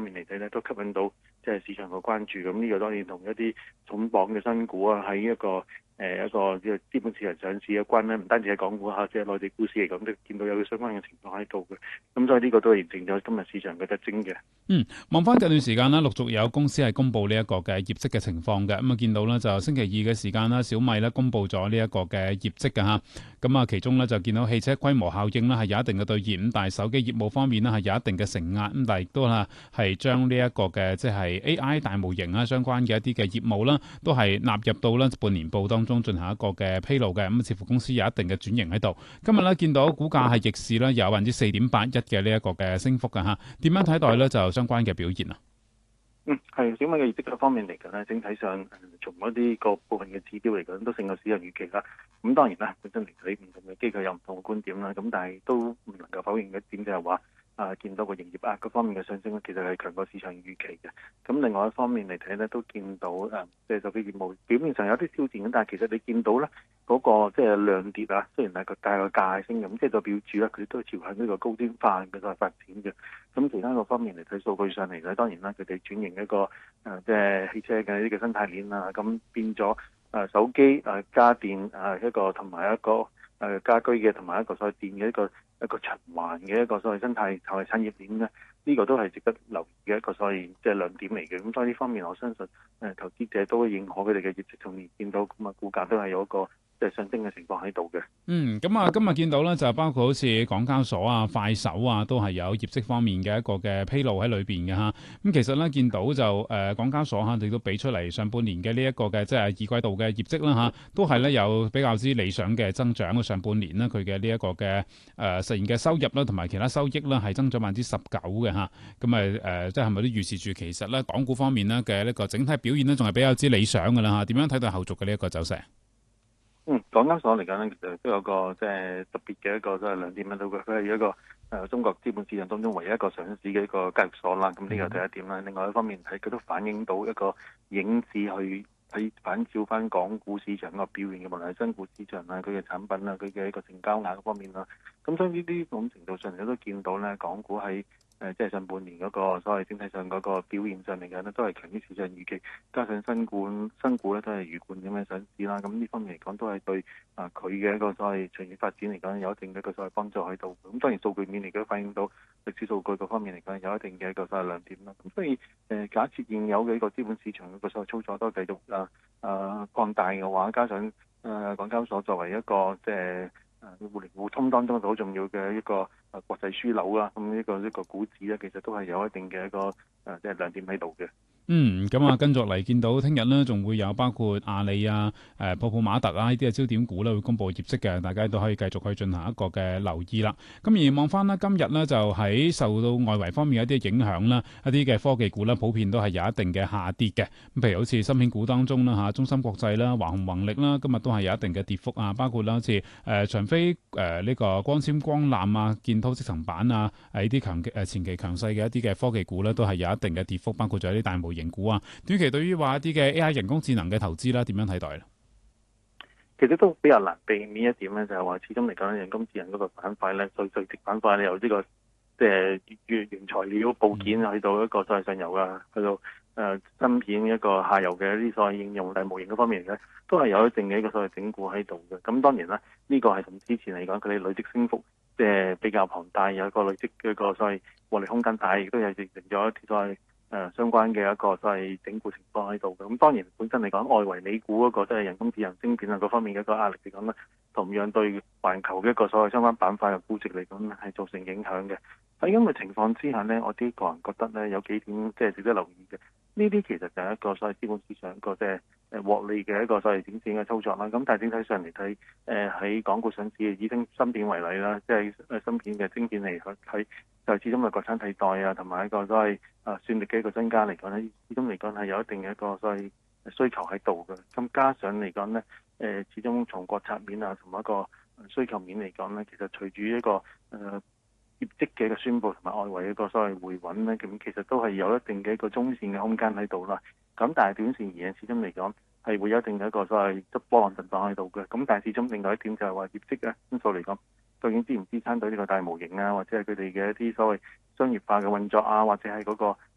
面嚟睇咧，都吸引到即係市場嘅關注。咁呢個當然同一啲重磅嘅新股啊，喺一個即係資本市場上市嘅關咧，唔單止係港股嚇，即係內地股市嚟講，都見到有相關嘅情況喺度嘅。咁所以呢個都係形成咗今日市場嘅特徵嘅。 望翻近段時間啦，陸續有公司係公布呢一個嘅業績嘅情況嘅。咁啊，見到咧就星期二嘅時間啦，小米咧公布咗呢一個嘅業績嘅嚇。咁啊，其中咧就見到汽車規模效應啦係有一定嘅兌現，咁但係手機業務方面呢係有一定嘅承壓，咁但係亦都係將呢一個嘅即係 AI 大模型啊相關嘅一啲嘅業務啦，都係納入到咧半年報當中進行一個嘅披露嘅。咁似乎公司有一定嘅轉型喺度。今日咧見到股價係逆市啦，有4.81%嘅呢一個嘅升幅嘅嚇。點樣睇待咧就相關嘅表現啊？ 係小米嘅業績嗰方面嚟講咧，整體上從一啲個部分嘅指標嚟講，都勝過市場預期啦。咁當然啦，本身嚟睇唔同嘅機構有唔同嘅觀點啦。咁但係都唔能夠否認嘅一點就係話，見到個營業額嗰方面嘅上升咧，其實係強過市場預期嘅。咁另外一方面嚟睇咧，都見到即係手機業務表面上有啲挑戰，但係其實你見到咧嗰個即係量跌啊，雖然係個價升咁，即係代表住咧佢都朝向呢個高端化嘅發展嘅。咁其他個方面嚟睇數據上嚟睇，當然啦，佢哋轉型一個即係汽車嘅呢個生態鏈啦，咁變咗手機家電一個同埋一個家居嘅同埋一個所謂電嘅一個循環嘅一個所謂生態產業鏈咧，呢個都係值得留意嘅一個所謂即係亮點嚟嘅。咁所以呢方面，我相信投資者都會認可佢哋嘅業績，從而見到咁股價都係有一個即係上升嘅情況喺度嘅。 咁啊，今日見到咧就包括好似港交所啊、快手啊，都係有業績方面嘅一個嘅披露喺裏邊嘅嚇。咁其實咧見到就港交所亦都俾出嚟上半年嘅呢一個嘅即係二季度嘅業績啦嚇，都係咧有比較之理想嘅增長。上半年呢，佢嘅呢一個嘅實現嘅收入啦，同埋其他收益啦，係增長19%嘅嚇。咁即係咪都預示住其實咧港股方面呢嘅呢個整體表現呢，仲係比較之理想嘅啦嚇？點樣睇到後續嘅呢一個走勢？ 港交所嚟講咧，其實都有個即係特別嘅一個即係亮點喺度嘅。佢係一個中國資本市場當中唯一一個上市嘅一個交易所啦。咁呢個第一點啦。另外一方面係佢都反映到一個影子去反照翻港股市場個表現嘅，無論係新股市場啊、佢嘅產品啊、佢嘅一個成交額嗰方面啦。咁所以呢啲咁程度上，你都見到咧，港股喺即係上半年嗰個所謂整體上嗰個表現上嚟講咧，都係強於市場預期，加上新股咧都係如冠咁樣上市啦。咁呢方面嚟講，都係對佢嘅一個所謂長遠發展嚟講有一定嘅一個所謂幫助喺度。咁當然數據面嚟講反映到歷史數據嗰方面嚟講有一定嘅一個所謂亮點啦。咁所以假設現有嘅一個資本市場嗰個所謂操作都繼續擴大嘅話，加上港交所作為一個即係互聯互通當中好重要嘅一個國際樞紐啦，咁呢個股指咧，其實都係有一定嘅一個即係亮點喺度嘅。 咁啊，跟住嚟見到聽日呢，仲會有包括阿里啊、泡泡瑪特啊呢啲嘅焦點股咧會公布業績嘅，大家都可以繼續去進行一個嘅留意啦。咁而望翻呢，今日呢，就喺受到外圍方面一啲影響啦，一啲嘅科技股呢，普遍都係有一定嘅下跌嘅。咁譬如好似芯片股當中啦中芯國際啦、華虹宏力啦，今日都係有一定嘅跌幅啊。包括啦好似長飛呢個光纖光纜啊、建滔積層板啊，呢啲前期強勢嘅一啲嘅科技股呢，都係有一定嘅跌幅，包括咗啲大型股啊，短期對於話一啲嘅 AI 人工智能嘅投資啦，點樣睇待咧？ 其實都比較難避免一點咧，就係話始終嚟講咧，人工智能嗰個板塊咧，最值板塊咧，由呢個即係原材料部件去到一個所謂上游啊，去到芯片一個下游嘅一啲所謂應用大模型嗰方面咧，都係有一定嘅一個所謂整固喺度嘅。咁當然啦，呢個係同之前嚟講，佢哋累積升幅即係比較龐大，有一個累積嘅一個所謂獲利空間大，亦都有形成咗一啲所謂相關嘅一個所謂整固情況喺度嘅。咁當然本身嚟講，外圍美股嗰個即係人工智能晶片啊嗰方面嘅一個壓力嚟講咧，同樣對環球嘅一個所謂相關板塊嘅估值嚟講係造成影響嘅。喺咁嘅情況之下呢，我啲個人覺得呢，有幾點即係值得留意嘅。呢啲其實就係一個所謂資本市場一個即係獲利嘅一個所謂短線嘅操作啦。咁但係整體上嚟睇，喺港股上市以芯片為例啦，即係芯片嘅晶片嚟睇，就始終係國產替代啊，同埋一個所謂算力嘅一個增加嚟講呢，始終嚟講係有一定嘅一個所謂需求喺度嘅。咁加上嚟講呢，始終從國策面啊同埋一個需求面嚟講呢，其實隨住一個業績嘅一個宣佈同埋外圍一個所謂回穩呢，咁其實都係有一定嘅一個中線嘅空間喺度啦。咁但係短線而言，始終嚟講係會有一定嘅一個所謂波浪震盪喺度嘅。咁但係始終另外一點就係話業績嘅因素嚟講，究竟支唔支撐到呢個大模型啊，或者係佢哋嘅一啲所謂商業化嘅運作啊，或者係嗰個